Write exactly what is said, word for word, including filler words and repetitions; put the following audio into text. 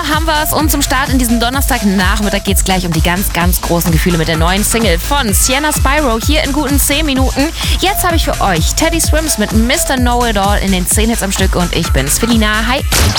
haben wir es. Und zum Start in diesem Donnerstagnachmittag geht es gleich um die ganz, ganz großen Gefühle mit der neuen Single von Sienna Spyro hier in guten zehn Minuten. Jetzt habe ich für euch Teddy Swims mit Mister Know It All in den zehn Hits am Stück und ich bin's, Felina. Hi!